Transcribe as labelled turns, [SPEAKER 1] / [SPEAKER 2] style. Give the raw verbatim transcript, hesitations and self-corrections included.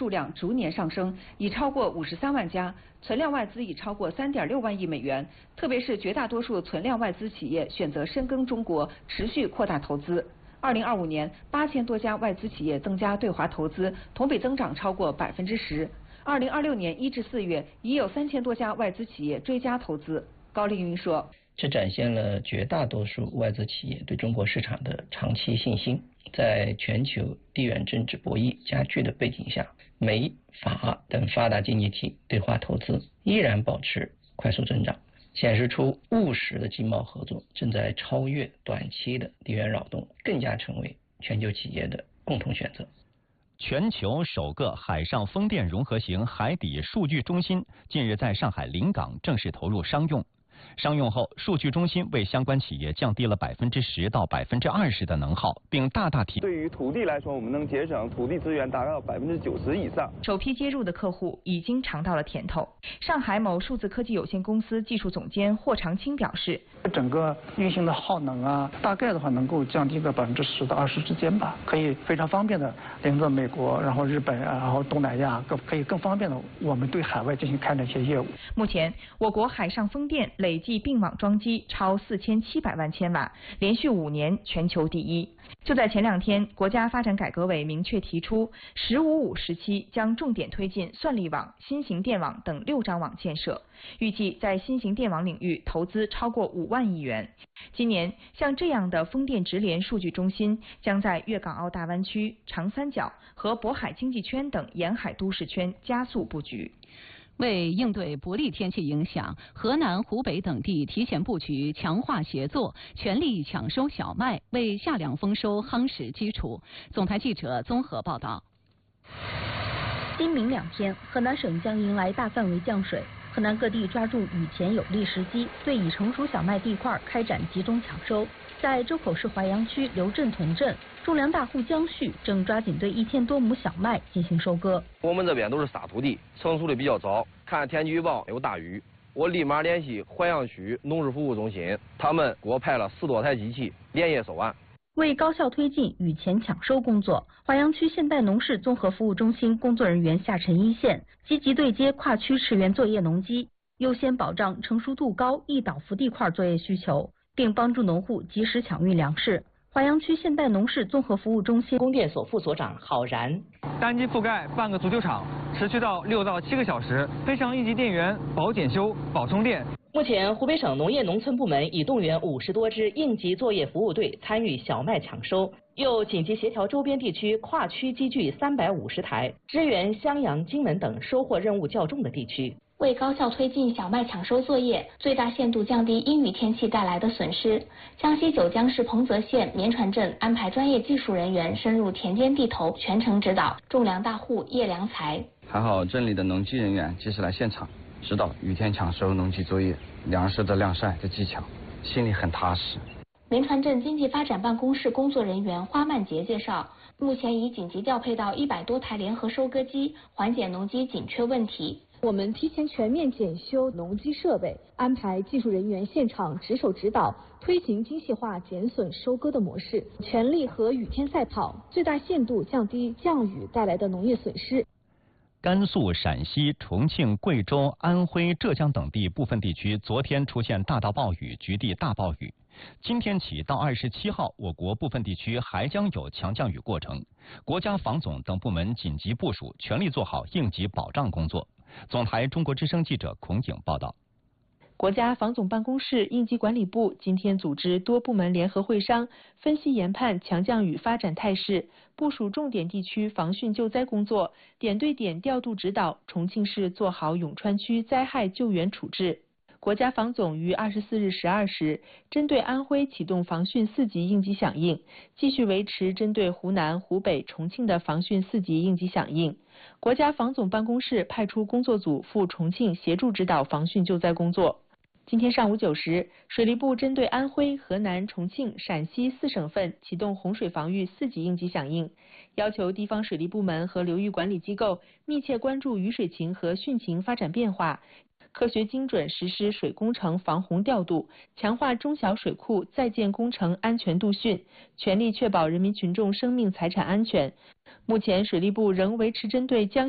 [SPEAKER 1] 数量逐年上升，已超过五十三万家，存量外资已超过三点六万亿美元。特别是绝大多数存量外资企业选择深耕中国，持续扩大投资。二零二五年，八千多家外资企业增加对华投资，同比增长超过百分之十。二零二六年一至四月，已有三千多家外资企业追加投资。高丽云说。
[SPEAKER 2] 这展现了绝大多数外资企业对中国市场的长期信心。在全球地缘政治博弈加剧的背景下，美、法等发达经济体对华投资依然保持快速增长，显示出务实的经贸合作正在超越短期的地缘扰动，更加成为全球企业的共同选择。
[SPEAKER 3] 全球首个海上风电融合型海底数据中心近日在上海临港正式投入商用。商用后，数据中心为相关企业降低了百分之十到百分之二十的能耗，并大大提。
[SPEAKER 4] 对于土地来说，我们能节省土地资源达到百分之九十以上。
[SPEAKER 5] 首批接入的客户已经尝到了甜头。上海某数字科技有限公司技术总监霍长青表示，
[SPEAKER 6] 整个运行的耗能啊，大概的话能够降低个百分之十到二十之间吧，可以非常方便的连着美国，然后日本，然后东南亚，更可以更方便的我们对海外进行开展一些业务。
[SPEAKER 5] 目前，我国海上风电累计并网装机超四千七百万千瓦，连续五年全球第一。就在前两天，国家发展改革委明确提出，“十五五”时期将重点推进算力网、新型电网等六张网建设，预计在新型电网领域投资超过五万亿元。今年，像这样的风电直连数据中心将在粤港澳大湾区、长三角和渤海经济圈等沿海都市圈加速布局。
[SPEAKER 7] 为应对不利天气影响，河南、湖北等地提前布局，强化协作，全力抢收小麦，为夏粮丰收夯实基础。总台记者综合报道。
[SPEAKER 8] 今明两天，河南省将迎来大范围降水。河南各地抓住雨前有利时机，对已成熟小麦地块开展集中抢收。在周口市淮阳区刘镇屯镇，种粮大户江旭正抓紧对一千多亩小麦进行收割。
[SPEAKER 9] 我们这边都是沙土地，成熟的比较早。看天气预报有大雨，我立马联系淮阳区农事服务中心，他们给我派了十多台机器，连夜收完。
[SPEAKER 8] 为高效推进雨前抢收工作，淮阳区现代农事综合服务中心工作人员下沉一线，积极对接跨区驰援作业农机，优先保障成熟度高易倒伏地块作业需求，并帮助农户及时抢运粮食。淮阳区现代农事综合服务中心
[SPEAKER 10] 供电所副所长郝然，
[SPEAKER 11] 单机覆盖半个足球场，持续到六到七个小时，配上应急电源、保检修、保充电。
[SPEAKER 10] 目前，湖北省农业农村部门已动员五十多支应急作业服务队参与小麦抢收，又紧急协调周边地区跨区机具三百五十台，支援襄阳、荆门等收获任务较重的地区。
[SPEAKER 8] 为高效推进小麦抢收作业，最大限度降低阴雨天气带来的损失，江西九江市彭泽县棉船镇安排专业技术人员深入田间地头，全程指导种粮大户叶良才。
[SPEAKER 12] 还好镇里的农机人员及时来现场，指导雨天抢收农机作业、粮食的晾晒的技巧，心里很踏实。
[SPEAKER 8] 棉船镇经济发展办公室工作人员花曼杰介绍，目前已紧急调配到一百多台联合收割机，缓解农机紧缺问题。
[SPEAKER 13] 我们提前全面检修农机设备，安排技术人员现场值守指导，推行精细化减损收割的模式，全力和雨天赛跑，最大限度降低降雨带来的农业损失。
[SPEAKER 3] 甘肃、陕西、重庆、贵州、安徽、浙江等地部分地区昨天出现大到暴雨，局地大暴雨。今天起到二十七号，我国部分地区还将有强降雨过程。国家防总等部门紧急部署，全力做好应急保障工作。总台中国之声记者孔颖报道。
[SPEAKER 14] 国家防总办公室应急管理部今天组织多部门联合会商，分析研判强降雨发展态势，部署重点地区防汛救灾工作，点对点调度指导重庆市做好永川区灾害救援处置。国家防总于二十四日十二时针对安徽启动防汛四级应急响应，继续维持针对湖南、湖北、重庆的防汛四级应急响应。国家防总办公室派出工作组赴重庆协助指导防汛救灾工作。今天上午九时，水利部针对安徽、河南、重庆、陕西四省份启动洪水防御四级应急响应，要求地方水利部门和流域管理机构密切关注雨水情和汛情发展变化，科学精准实施水工程防洪调度，强化中小水库在建工程安全度汛，全力确保人民群众生命财产安全。目前，水利部仍维持针对江